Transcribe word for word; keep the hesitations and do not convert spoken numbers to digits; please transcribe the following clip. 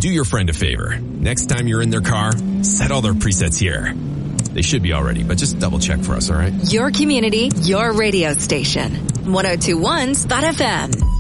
Do your friend a favor. Next time you're in their car, set all their presets here. They should be already, but just double check for us, all right? Your community, your radio station. one oh two point one Spot F M.